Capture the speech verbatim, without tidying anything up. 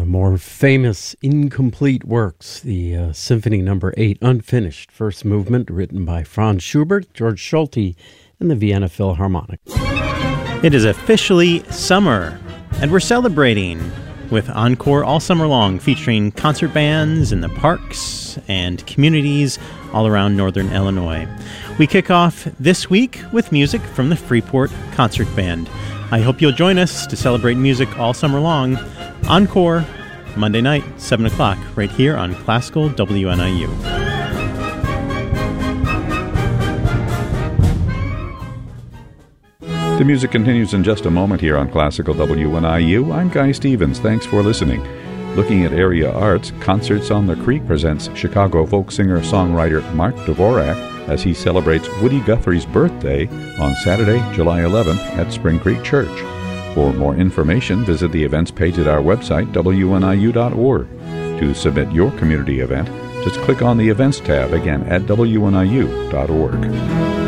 the more famous incomplete works, the uh, Symphony Number eight, Unfinished, first movement, written by Franz Schubert, George Solti, and the Vienna Philharmonic. It is officially summer, and we're celebrating with Encore all summer long, featuring concert bands in the parks and communities all around northern Illinois. We kick off this week with music from the Freeport Concert Band. I hope you'll join us to celebrate music all summer long. Encore, Monday night, seven o'clock, right here on Classical W N I U. The music continues in just a moment here on Classical W N I U. I'm Guy Stevens. Thanks for listening. Looking at area arts, Concerts on the Creek presents Chicago folk singer-songwriter Mark Dvorak as he celebrates Woody Guthrie's birthday on Saturday, July eleventh at Spring Creek Church. For more information, visit the events page at our website, W N I U dot org. To submit your community event, just click on the Events tab again at W N I U dot org.